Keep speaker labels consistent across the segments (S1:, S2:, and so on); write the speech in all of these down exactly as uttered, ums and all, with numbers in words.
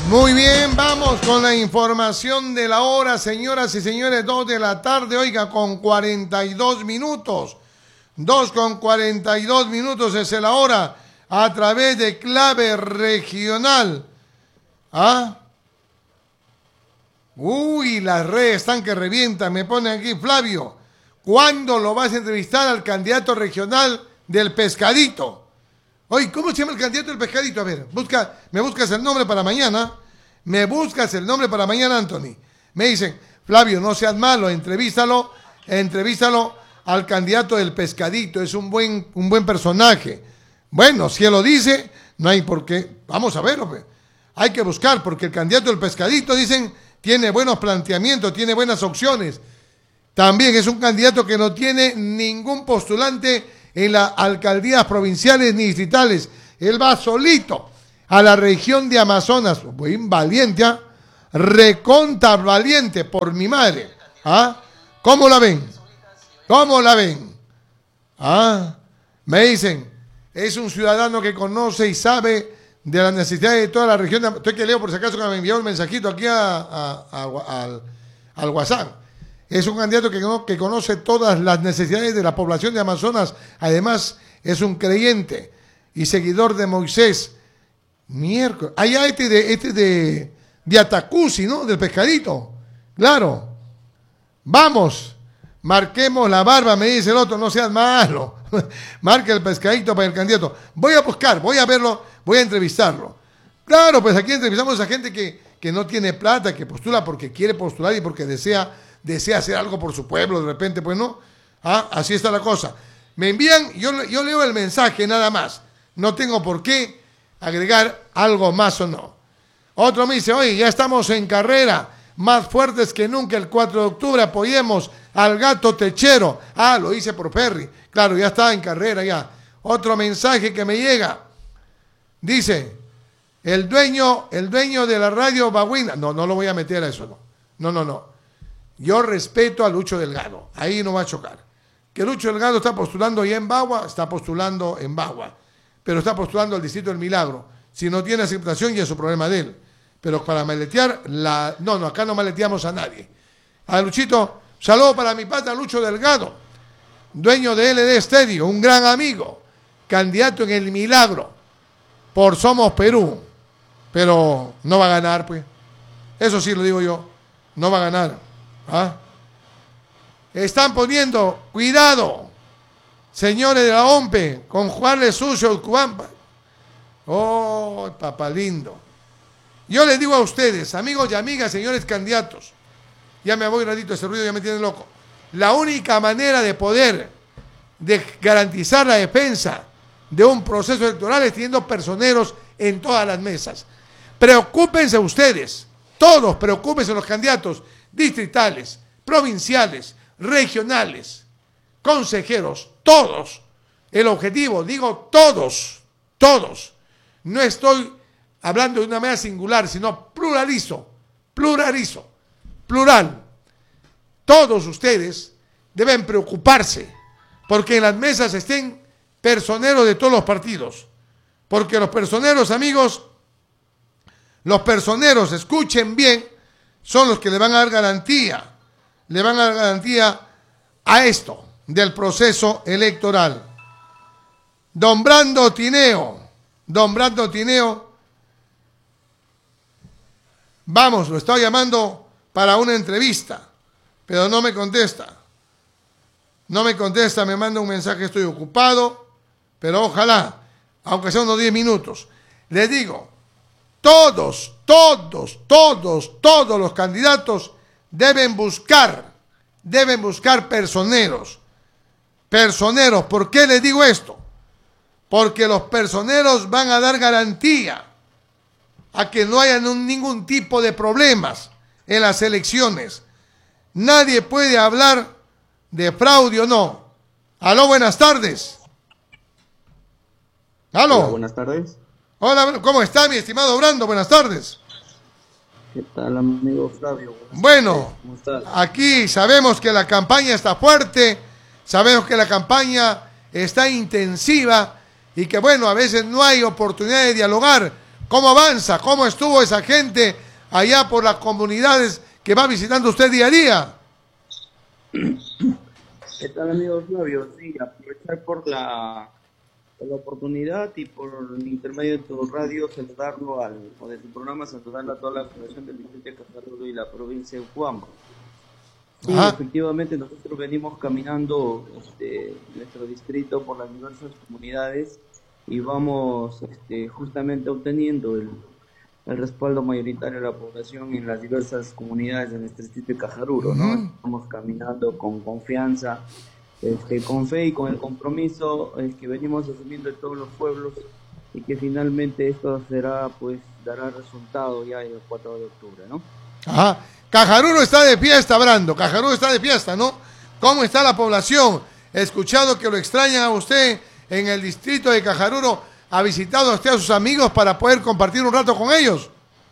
S1: Muy bien, vamos con la información de la hora, señoras y señores, dos de la tarde, oiga, con cuarenta y dos minutos. dos con cuarenta y dos minutos es la hora a través de Clave Regional. ¿Ah? Uy, las redes están que revientan, me ponen aquí, Flavio, ¿cuándo lo vas a entrevistar al candidato regional del Pescadito? Oye, ¿cómo se llama el candidato del Pescadito? A ver, busca, me buscas el nombre para mañana, me buscas el nombre para mañana, Anthony. Me dicen, Flavio, no seas malo, entrevístalo, entrevístalo al candidato del Pescadito, es un buen, un buen personaje. Bueno, si él lo dice, no hay por qué, vamos a verlo, pues. Hay que buscar, porque el candidato del Pescadito, dicen, tiene buenos planteamientos, tiene buenas opciones. También es un candidato que no tiene ningún postulante en las alcaldías provinciales ni distritales. Él va solito a la región de Amazonas. Buen valiente, ¿ah? Recontra valiente, por mi madre. ¿Ah? ¿Cómo la ven? ¿Cómo la ven? ¿Ah? Me dicen, es un ciudadano que conoce y sabe de las necesidades de toda la región. Estoy que leo por si acaso que me envió un mensajito aquí a, a, a, al, al WhatsApp. Es un candidato que, que conoce todas las necesidades de la población de Amazonas. Además, es un creyente y seguidor de Moisés. Miércoles. Allá este de este de, de Atacusi, ¿no? Del Pescadito. Claro. Vamos. Marquemos la barba, me dice el otro. No seas malo. Marque el Pescadito para el candidato. Voy a buscar, voy a verlo, voy a entrevistarlo. Claro, pues aquí entrevistamos a gente que, que no tiene plata, que postula porque quiere postular y porque desea... desea hacer algo por su pueblo, de repente, pues no. Ah, así está la cosa. Me envían, yo, yo leo el mensaje nada más. No tengo por qué agregar algo más o no. Otro me dice, oye, ya estamos en carrera, más fuertes que nunca el cuatro de octubre, apoyemos al gato techero. Ah, lo hice por Perry. Claro, ya está en carrera ya. Otro mensaje que me llega. Dice, el dueño, el dueño de la radio Babuina. No, no lo voy a meter a eso, no. No, no, no. Yo respeto a Lucho Delgado, ahí no va a chocar. Que Lucho Delgado está postulando ya en Bagua, está postulando en Bagua, pero está postulando al Distrito del Milagro. Si no tiene aceptación ya es su problema de él. Pero para maletear, la... no, no, acá no maleteamos a nadie. A Luchito, saludo para mi pata Lucho Delgado, dueño de L D Stereo, un gran amigo, candidato en el Milagro, por Somos Perú, pero no va a ganar, pues. Eso sí lo digo yo, no va a ganar. ¿Ah? Están poniendo cuidado, señores de la O M P E, con Juan Sucio el Cubampa. Oh, papá lindo. Yo les digo a ustedes, amigos y amigas, señores candidatos, ya me voy un ratito, ese ruido ya me tiene loco. La única manera de poder de garantizar la defensa de un proceso electoral es teniendo personeros en todas las mesas. Preocúpense ustedes, todos preocúpense los candidatos distritales, provinciales, regionales, consejeros, todos. El objetivo, digo todos, todos. No estoy hablando de una manera singular, sino pluralizo, pluralizo, plural. Todos ustedes deben preocuparse porque en las mesas estén personeros de todos los partidos. Porque los personeros, amigos, los personeros, escuchen bien, son los que le van a dar garantía, le van a dar garantía a esto del proceso electoral. Don Brando Tineo, don Brando Tineo, vamos, lo estoy llamando para una entrevista, pero no me contesta. No me contesta, me manda un mensaje, estoy ocupado, pero ojalá, aunque sea unos diez minutos. Les digo, todos, todos, todos, todos los candidatos deben buscar, deben buscar personeros. Personeros, ¿por qué les digo esto? Porque los personeros van a dar garantía a que no haya ningún tipo de problemas en las elecciones. Nadie puede hablar de fraude o no. Aló, buenas tardes. Aló.
S2: Hola, buenas tardes.
S1: Hola, ¿cómo está mi estimado Brando? Buenas tardes.
S2: ¿Qué tal, amigo Flavio?
S1: Bueno,
S2: ¿cómo estás?
S1: Aquí sabemos que la campaña está fuerte, sabemos que la campaña está intensiva y que, bueno, a veces no hay oportunidad de dialogar ¿Cómo avanza? ¿Cómo estuvo esa gente allá por las comunidades que va visitando usted día a día?
S2: ¿Qué tal, amigo Flavio? Sí, aprovechar por la, por la oportunidad y por el intermedio de tu radio saludarlo al, o de tu programa, saludarlo a toda la población del distrito de Cajarudo y la provincia de Huambo. Sí,
S1: Ajá.
S2: efectivamente nosotros venimos caminando este, nuestro distrito por las diversas comunidades y vamos este, justamente obteniendo el, el respaldo mayoritario de la población en las diversas comunidades de nuestro distrito de Cajaruro, ¿no?
S1: Uh-huh.
S2: Estamos caminando con confianza, este, con fe y con el compromiso eh, que venimos asumiendo en todos los pueblos y que finalmente esto será, pues, dará resultado ya el cuatro de octubre, ¿no?
S1: Ajá. Cajaruro está de fiesta, Brando. Cajaruro está de fiesta, ¿no? ¿Cómo está la población? He escuchado que lo extrañan a usted en el distrito de Cajaruro. ¿Ha visitado a usted a sus amigos para poder compartir un rato con ellos?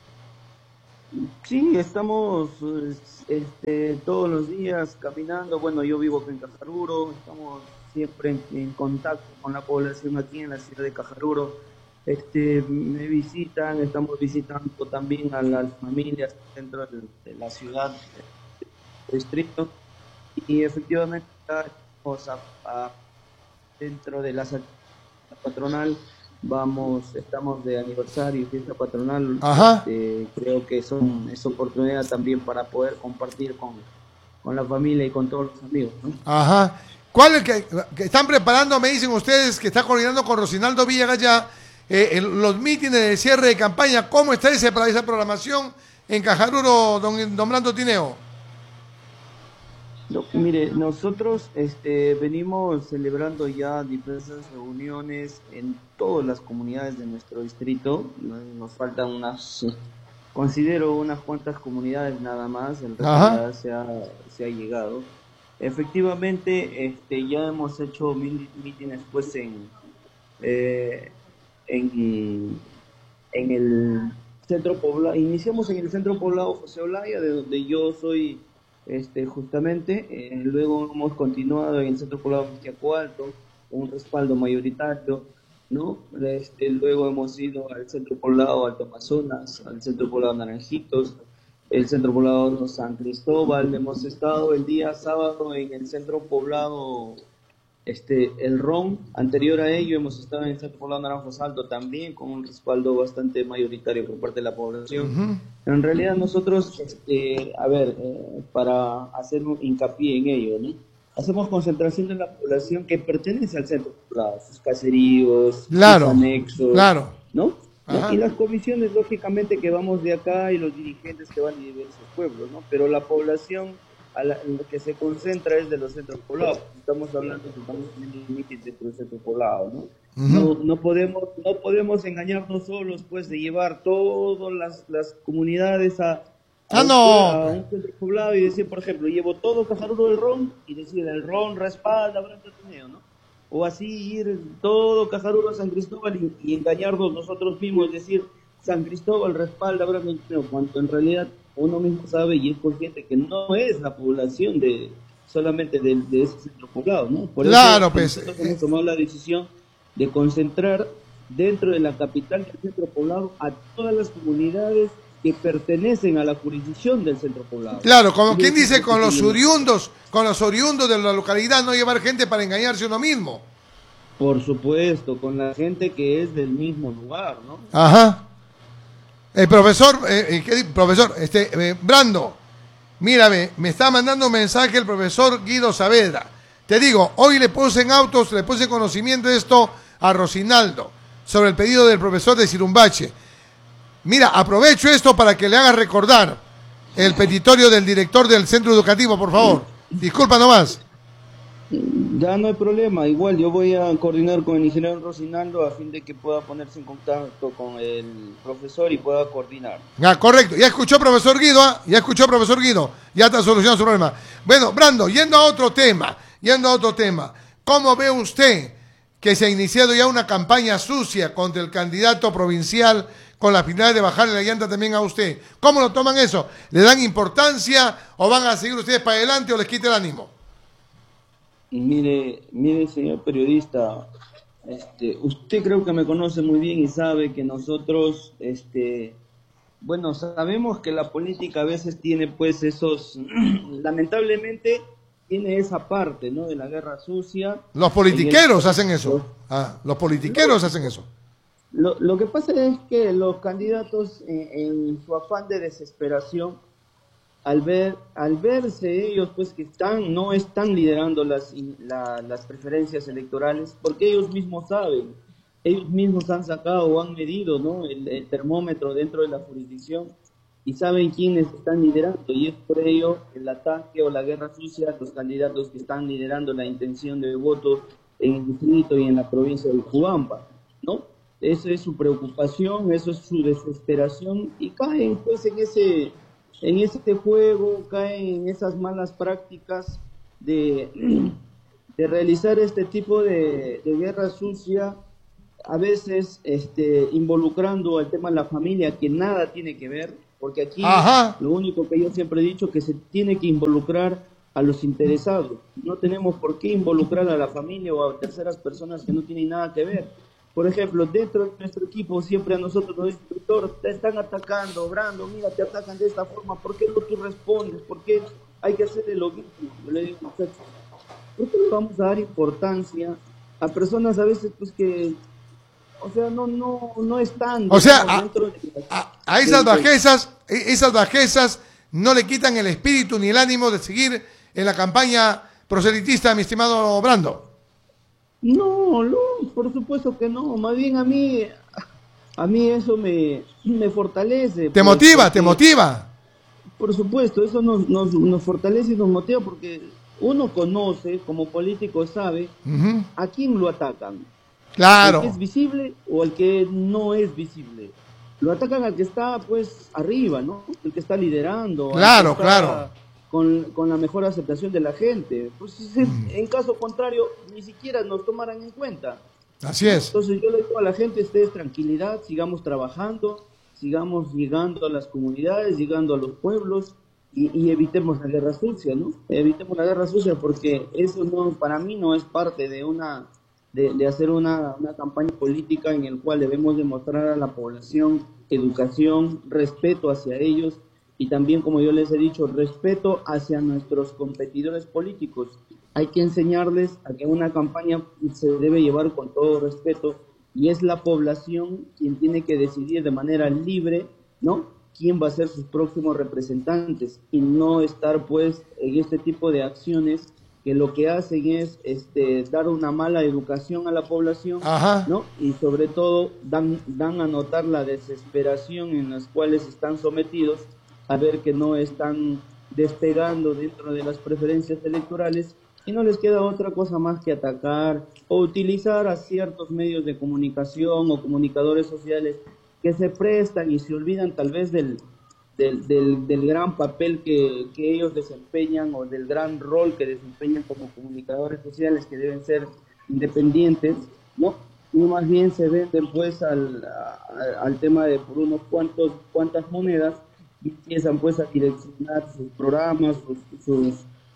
S2: Sí, estamos este, todos los días caminando. Bueno, yo vivo en Cajaruro, estamos siempre en, en contacto con la población aquí en la ciudad de Cajaruro. Este, me visitan, estamos visitando también a las familias dentro de, de la ciudad, del distrito, y efectivamente estamos a, a, dentro de la, la patronal, vamos, estamos de aniversario y fiesta patronal.
S1: Ajá.
S2: Este, creo que son, es oportunidad también para poder compartir con, con la familia y con todos los amigos, ¿no?
S1: Ajá. ¿Cuál es que, que están preparando, me dicen ustedes, que está coordinando con Rosinaldo Villagaya? Eh, el, los mítines de cierre de campaña, ¿cómo está ese, para esa programación en Cajaruro, don, don Brando Tineo?
S2: No, mire, nosotros este, venimos celebrando ya diversas reuniones en todas las comunidades de nuestro distrito. Nos faltan unas, considero unas cuantas comunidades nada más, en realidad se ha, se ha llegado. Efectivamente, este, ya hemos hecho mítines pues en... Eh, En, en el centro poblado, iniciamos en el centro poblado José Olaya, de donde yo soy este, justamente, eh, luego hemos continuado en el centro poblado Mistiaco Alto, con un respaldo mayoritario, ¿no? Este, luego hemos ido al centro poblado Alto Amazonas, al centro poblado Naranjitos, el centro poblado San Cristóbal, hemos estado el día sábado en el centro poblado Este, el R O N, anterior a ello hemos estado en el centro poblado Naranjos Alto también con un respaldo bastante mayoritario por parte de la población. Uh-huh. Pero en realidad nosotros, este, a ver, eh, para hacer un hincapié en ello, ¿no? Hacemos concentración de la población que pertenece al centro poblado, sus caseríos,
S1: claro,
S2: sus anexos,
S1: claro.
S2: ¿no? ¿no? Y las comisiones, lógicamente, que vamos de acá y los dirigentes que van de diversos pueblos, ¿no? Pero la población a la, lo que se concentra es de los centros poblados. Estamos hablando de estamos en el límite dentro del centro poblado, ¿no? Uh-huh. No, no podemos, no podemos engañarnos solos, pues, de llevar todas las, las comunidades a, a,
S1: ah,
S2: un,
S1: no.
S2: a un centro poblado y decir, por ejemplo, llevo todo Cajaruro del R O N y decir el R O N respalda Brando Tineo, ¿no? O así ir todo Cajaruro a San Cristóbal y, y engañarnos nosotros mismos, decir San Cristóbal respalda Brando Tineo, cuando en realidad uno mismo sabe y es consciente que no es la población de solamente de, de ese centro poblado, ¿no? Por
S1: claro,
S2: eso
S1: pues,
S2: nosotros hemos tomado la decisión de concentrar dentro de la capital del centro poblado a todas las comunidades que pertenecen a la jurisdicción del centro poblado.
S1: Claro, como quien dice, con los oriundos, con los oriundos de la localidad, no llevar gente para engañarse uno mismo.
S2: Por supuesto, con la gente que es del mismo lugar, ¿no?
S1: Ajá. El profesor, eh, ¿qué, profesor, este, eh, Brando, mírame, me está mandando un mensaje el profesor Guido Saavedra. Te digo, hoy le puse en autos, le puse en conocimiento esto a Rosinaldo, sobre el pedido del profesor de Sirumbache. Mira, aprovecho esto para que le haga recordar el petitorio del director del centro educativo, por favor. Disculpa nomás.
S2: Ya no hay problema, igual yo voy a coordinar con el ingeniero Rosinaldo a fin de que pueda ponerse en contacto con el profesor y pueda coordinar.
S1: Ah, correcto, ya escuchó profesor Guido, ¿eh? ya escuchó profesor Guido, ya está solucionado su problema. Bueno, Brando, yendo a otro tema, yendo a otro tema, ¿cómo ve usted que se ha iniciado ya una campaña sucia contra el candidato provincial con la finalidad de bajarle la llanta también a usted? ¿Cómo lo toman eso? ¿Le dan importancia o van a seguir ustedes para adelante o les quita el ánimo?
S2: Mire, mire, señor periodista, Este, usted creo que me conoce muy bien y sabe que nosotros, este, bueno, sabemos que la política a veces tiene pues esos, lamentablemente tiene esa parte, ¿no? De la guerra sucia.
S1: Los politiqueros el... hacen eso. Ah, los politiqueros
S2: lo,
S1: hacen eso.
S2: Lo, lo que pasa es que los candidatos en, en su afán de desesperación, al ver, al verse ellos pues que están, no están liderando las, la, las preferencias electorales, porque ellos mismos saben, ellos mismos han sacado o han medido, ¿no? el, el termómetro dentro de la jurisdicción y saben quiénes están liderando, y es por ello el ataque o la guerra sucia a los candidatos que están liderando la intención de voto en el distrito y en la provincia de Cubamba, ¿no? Esa es su preocupación, eso es su desesperación, y caen pues en ese, en ese juego, caen en esas malas prácticas de, de realizar este tipo de, de guerra sucia, a veces este, involucrando al tema de la familia, que nada tiene que ver, porque aquí Ajá. lo único que yo siempre he dicho es que se tiene que involucrar a los interesados. No tenemos por qué involucrar a la familia o a terceras personas que no tienen nada que ver. Por ejemplo, dentro de nuestro equipo siempre a nosotros los instructores te están atacando, Brando, mira, te atacan de esta forma, ¿por qué no tú respondes? ¿Por qué hay que hacer lo mismo? Yo le digo, muchachos, ¿por qué le vamos a dar importancia a personas a veces pues que... O sea, no, no, no están...
S1: O sea, a, de, a, a esas bajezas, esas bajezas no le quitan el espíritu ni el ánimo de seguir en la campaña proselitista, mi estimado Brando.
S2: No, no, por supuesto que no. Más bien a mí, a mí eso me, me fortalece.
S1: ¿Te pues, motiva, porque, te motiva?
S2: Por supuesto, eso nos, nos, nos fortalece y nos motiva porque uno conoce, como político sabe, uh-huh. a quién lo atacan.
S1: Claro.
S2: El que es visible o el que no es visible. Lo atacan al que está, pues, arriba, ¿no? El que está liderando.
S1: Claro,
S2: está
S1: claro.
S2: Con, con la mejor aceptación de la gente. Pues, mm. en caso contrario, ni siquiera nos tomarán en cuenta.
S1: Así es.
S2: Entonces, yo le digo a la gente, estés tranquilidad, sigamos trabajando, sigamos llegando a las comunidades, llegando a los pueblos y, y evitemos la guerra sucia, ¿no? Evitemos la guerra sucia porque eso no, para mí no es parte de una... De, de hacer una, una campaña política en el cual debemos demostrar a la población educación, respeto hacia ellos y también, como yo les he dicho, respeto hacia nuestros competidores políticos. Hay que enseñarles a que una campaña se debe llevar con todo respeto y es la población quien tiene que decidir de manera libre, ¿no?, quién va a ser sus próximos representantes y no estar pues en este tipo de acciones que lo que hacen es este, dar una mala educación a la población, Ajá. ¿no? Y sobre todo dan, dan a notar la desesperación en las cuales están sometidos a ver que no están despegando dentro de las preferencias electorales y no les queda otra cosa más que atacar o utilizar a ciertos medios de comunicación o comunicadores sociales que se prestan y se olvidan tal vez del... Del, del, del gran papel que, que ellos desempeñan o del gran rol que desempeñan como comunicadores sociales que deben ser independientes, ¿no? Y más bien se venden pues al, a, al tema de por unos cuantos cuantas monedas y empiezan pues a direccionar sus programas, sus, sus,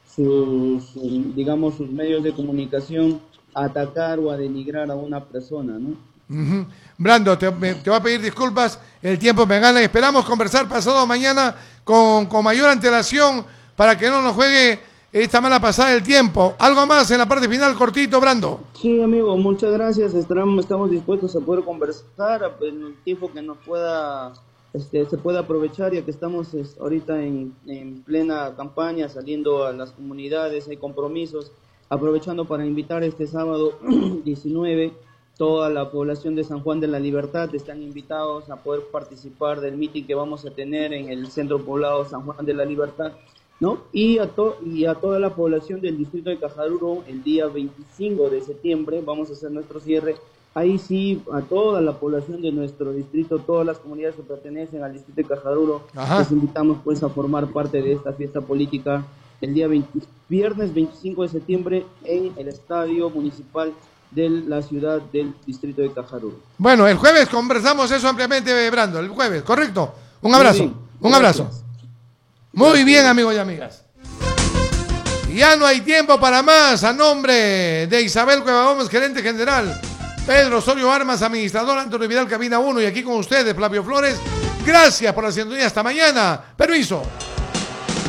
S2: sus, sus digamos sus medios de comunicación a atacar o a denigrar a una persona, ¿no?
S1: Uh-huh. Brando, te, me, te voy a pedir disculpas, el tiempo me gana y esperamos conversar pasado mañana con, con mayor antelación para que no nos juegue esta mala pasada del tiempo. ¿Algo más en la parte final, cortito, Brando?
S2: Sí, amigo, muchas gracias, estamos, estamos dispuestos a poder conversar en el tiempo que nos pueda, este, se pueda aprovechar, ya que estamos es, ahorita en, en plena campaña, saliendo a las comunidades, hay compromisos, aprovechando para invitar este sábado diecinueve toda la población de San Juan de la Libertad. Están invitados a poder participar del mitin que vamos a tener en el centro poblado San Juan de la Libertad, ¿no? Y a, to y a toda la población del distrito de Cajaruro el día veinticinco de septiembre vamos a hacer nuestro cierre. Ahí sí, a toda la población de nuestro distrito, todas las comunidades que pertenecen al distrito de Cajaruro, les invitamos pues a formar parte de esta fiesta política el día veinte, viernes veinticinco de septiembre en el Estadio Municipal de la ciudad del distrito de Cajaruro.
S1: Bueno, el jueves conversamos eso ampliamente, Brando, el jueves, ¿correcto? Un abrazo, bien, un abrazo. Gracias. Muy gracias. Bien, amigos y amigas. Ya no hay tiempo para más. A nombre de Isabel Cueva Gómez, gerente general Pedro Osorio Armas, administrador, Antonio Vidal, cabina uno, y aquí con ustedes, Flavio Flores. Gracias por la sintonía. Hasta mañana. Permiso.